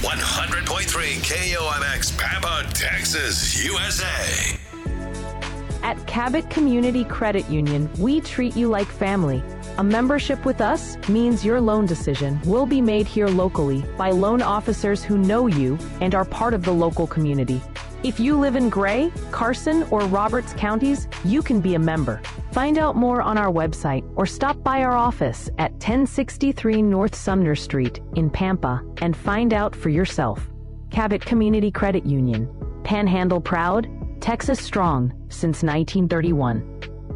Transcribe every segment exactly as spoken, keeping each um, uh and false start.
one hundred point three K O M X, Pampa, Texas, U S A. At Cabot Community Credit Union, we treat you like family. A membership with us means your loan decision will be made here locally by loan officers who know you and are part of the local community. If you live in Gray, Carson, or Roberts counties, you can be a member. Find out more on our website or stop by our office at ten sixty-three North Sumner Street in Pampa and find out for yourself. Cabot Community Credit Union. Panhandle proud, Texas strong since nineteen thirty-one.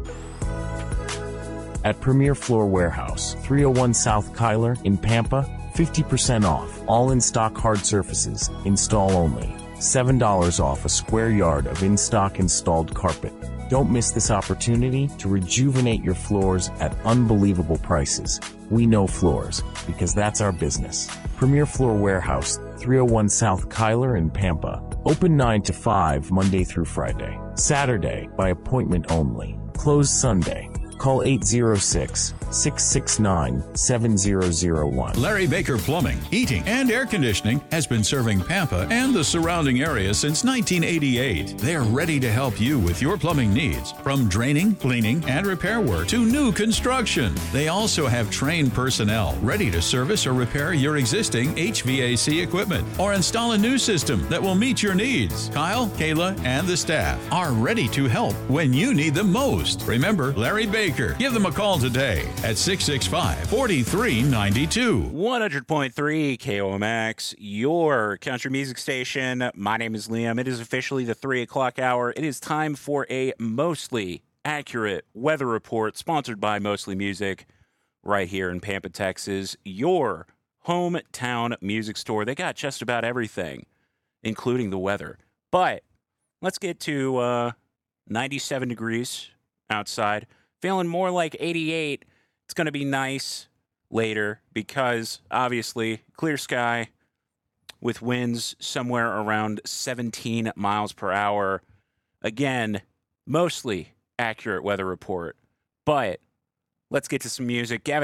At Premier Floor Warehouse, three oh one South Kyler in Pampa, fifty percent off. All in-stock hard surfaces, install only. seven dollars off a square yard of in-stock installed carpet. Don't miss this opportunity to rejuvenate your floors at unbelievable prices. We know floors, because that's our business. Premier Floor Warehouse, three oh one South Kyler in Pampa. Open nine to five Monday through Friday. Saturday, by appointment only. Closed Sunday. Call eight zero six, six six nine, seven zero zero one. Larry Baker Plumbing, Heating, and Air Conditioning has been serving Pampa and the surrounding area since nineteen eighty-eight. They're ready to help you with your plumbing needs, from draining, cleaning, and repair work to new construction. They also have trained personnel ready to service or repair your existing H V A C equipment or install a new system that will meet your needs. Kyle, Kayla, and the staff are ready to help when you need them most. Remember, Larry Baker. Give them a call today at six six five, four three nine two. one hundred point three K O M X, your country music station. My name is Liam. It is officially the three o'clock hour. It is time for a mostly accurate weather report sponsored by Mostly Music right here in Pampa, Texas, your hometown music store. They got just about everything, including the weather. But let's get to uh, ninety-seven degrees outside. Feeling more like eighty-eight. It's going to be nice later because, obviously, clear sky with winds somewhere around seventeen miles per hour. Again, mostly accurate weather report. But let's get to some music. Gavin